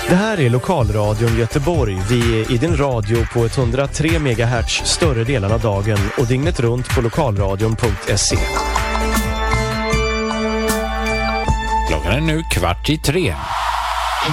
Det här är Lokalradion Göteborg. Vi är i din radio på 103 MHz större delen av dagen och dygnet runt på lokalradion.se. Klockan är nu 2:15.